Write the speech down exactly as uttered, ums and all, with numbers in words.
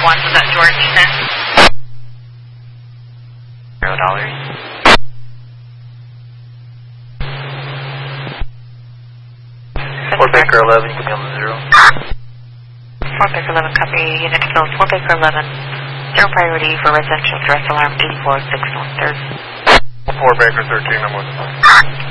one, was that George ten? Zero dollars. Fort Baker eleven, you can be on the zero. Fort Baker eleven, copy. Unit filled. Fort Baker eleven. Zero priority for residential threat alarm eighty-four six one third. Fort Baker thirteen, I'm with you.